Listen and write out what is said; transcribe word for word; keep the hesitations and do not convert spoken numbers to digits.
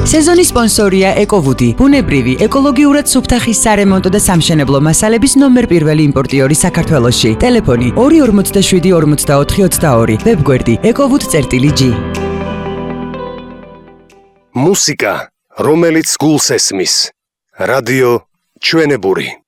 სეზონის სპონსორია ეკოვუდი, ბუნებრივი, ეკოლოგიურად სუფთა ხის სარემონტო და სამშენებლო მასალების ნომერ პირველი იმპორტიორი საქართველოში. ტელეფონი ორი ორმოცდაშვიდი ორმოცდაოთხი ოცდაორი, ვებგვერდი ekovud.gi. მუსიკა, რომელიც გულს ესმის. რადიო ჩვენებური.